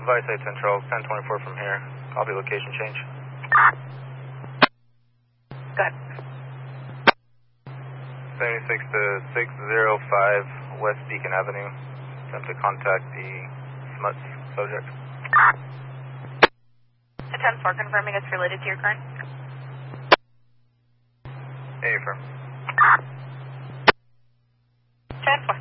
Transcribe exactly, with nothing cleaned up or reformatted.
Vice eight Central, ten twenty-four from here. Copy location change. Good. seventy-six to six oh five West Beacon Avenue. Attempt to contact the Smuts subject. ten four confirming it's related to your current. Hey, firm. ten four.